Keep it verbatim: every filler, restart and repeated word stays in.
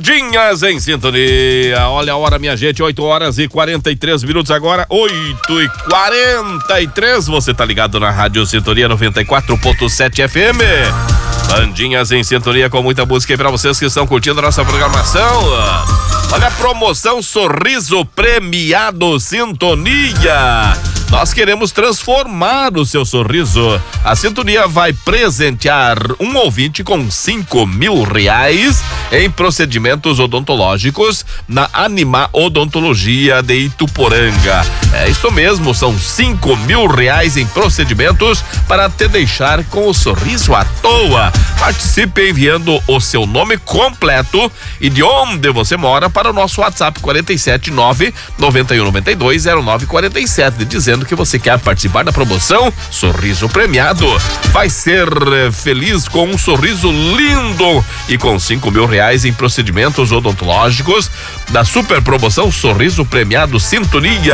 Bandinhas em sintonia. Olha a hora, minha gente, oito horas e quarenta e três minutos agora, oito e quarenta e três. Você tá ligado na Rádio Sintonia noventa e quatro ponto sete F M. Bandinhas em sintonia com muita música aí pra vocês que estão curtindo a nossa programação. Olha a promoção Sorriso Premiado Sintonia. Nós queremos transformar o seu sorriso. A Sintonia vai presentear um ouvinte com cinco mil reais em procedimentos odontológicos na Anima Odontologia de Ituporanga. É isso mesmo, são cinco mil reais em procedimentos para te deixar com o sorriso à toa. Participe enviando o seu nome completo e de onde você mora para o nosso WhatsApp quarenta e sete nove noventa e um noventa e dois zero nove quarenta e sete, dizendo que você quer participar da promoção Sorriso Premiado. Vai ser eh, feliz com um sorriso lindo e com cinco mil reais em procedimentos odontológicos da super promoção Sorriso Premiado Sintonia.